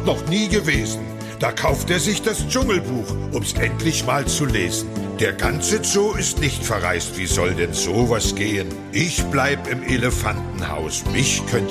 noch nie gewesen. Da kauft er sich das Dschungelbuch, um's endlich mal zu lesen. Der ganze Zoo ist nicht verreist, wie soll denn sowas gehen? Ich bleib im Elefantenhaus, mich könnt